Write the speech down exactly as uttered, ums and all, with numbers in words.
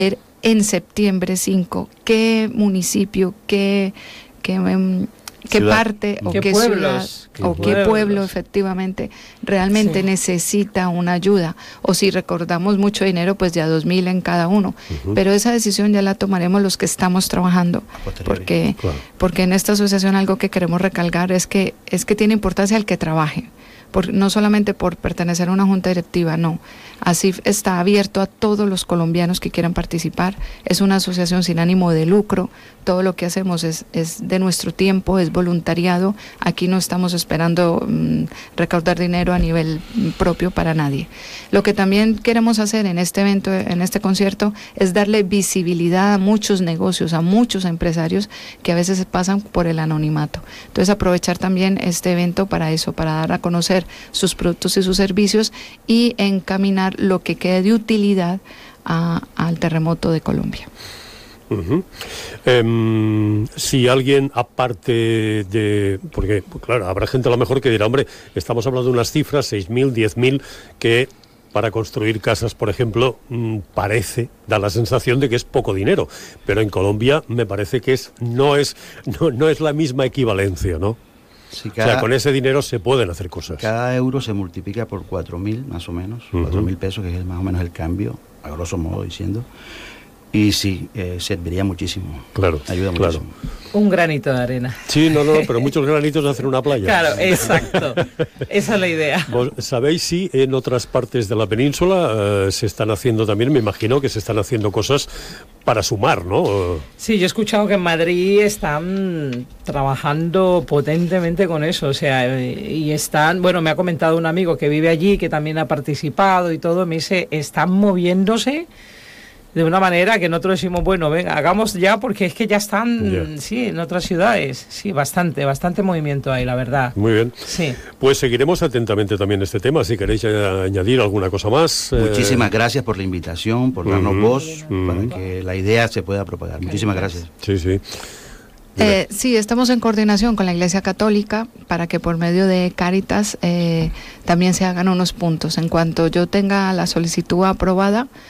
en septiembre cinco qué municipio, qué, qué, um, qué parte o qué, qué pueblos, ciudad o qué pueblo efectivamente realmente sí. necesita una ayuda, o si recordamos mucho dinero, pues ya dos mil en cada uno, uh-huh. Pero esa decisión ya la tomaremos los que estamos trabajando, porque, claro. porque en esta asociación algo que queremos recalcar es que, es que tiene importancia el que trabaje. Por, no solamente por pertenecer a una junta directiva, no. Así está abierto a todos los colombianos que quieran participar. Es una asociación sin ánimo de lucro. Todo lo que hacemos es, es de nuestro tiempo, es voluntariado. Aquí no estamos esperando mmm, recaudar dinero a nivel propio para nadie. Lo que también queremos hacer en este evento, en este concierto, es darle visibilidad a muchos negocios, a muchos empresarios que a veces pasan por el anonimato. Entonces aprovechar también este evento para eso, para dar a conocer sus productos y sus servicios y encaminar lo que quede de utilidad a, al terremoto de Colombia. Uh-huh. Um, si alguien, aparte de... Porque, claro, habrá gente a lo mejor que dirá, hombre, estamos hablando de unas cifras, seis mil, diez mil, que para construir casas, por ejemplo, mmm, parece, da la sensación de que es poco dinero, pero en Colombia me parece que es no es, no, no es la misma equivalencia, ¿no? Sí, cada, o sea, con ese dinero se pueden hacer cosas. Cada euro se multiplica por cuatro mil, más o menos, uh-huh. cuatro mil pesos, que es más o menos el cambio, a grosso modo diciendo. Y sí, eh, serviría muchísimo. Claro, ayuda claro. muchísimo. Un granito de arena. Sí, no, no, pero muchos granitos hacen una playa. Claro, exacto. Esa es la idea. ¿Vos sabéis si en otras partes de la península eh, se están haciendo también, me imagino que se están haciendo cosas para sumar, ¿no? Sí, yo he escuchado que en Madrid están trabajando potentemente con eso, o sea, y están, bueno, me ha comentado un amigo que vive allí, que también ha participado y todo, me dice, están moviéndose de una manera que nosotros decimos, bueno, venga, hagamos ya, porque es que ya están, yeah. sí, en otras ciudades, sí, bastante, bastante movimiento hay, la verdad. Muy bien. Sí. Pues seguiremos atentamente también este tema, si queréis añadir alguna cosa más. Muchísimas eh... gracias por la invitación, por darnos uh-huh. voz, uh-huh. para que la idea se pueda propagar. Muchísimas gracias. Sí, sí. Eh, sí, estamos en coordinación con la Iglesia Católica para que por medio de Cáritas eh, también se hagan unos puntos. En cuanto yo tenga la solicitud aprobada,